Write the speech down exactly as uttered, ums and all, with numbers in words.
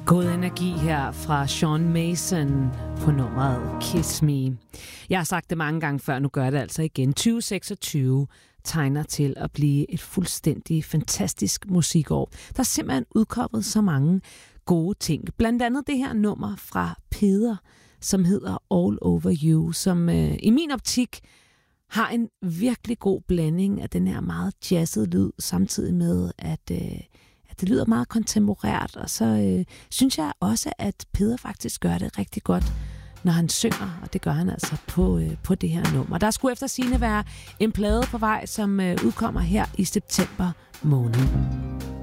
God energi her fra Sean Mason på nummeret Kiss Me. Jeg har sagt det mange gange før, nu gør det altså igen. tyve seksogtyve tegner til at blive et fuldstændig fantastisk musikår. Der er simpelthen udkommet så mange gode ting. Blandt andet det her nummer fra Peder, som hedder All Over You, som øh, i min optik har en virkelig god blanding af den her meget jazzede lyd, samtidig med, at, øh, at det lyder meget kontemporært. Og så øh, synes jeg også, at Peder faktisk gør det rigtig godt, når han synger, og det gør han altså på, øh, på det her nummer. Der skulle efter sigende være en plade på vej, som øh, udkommer her i september måned.